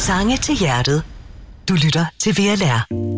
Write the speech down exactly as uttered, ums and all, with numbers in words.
Sange til hjertet. Du lytter til V L R.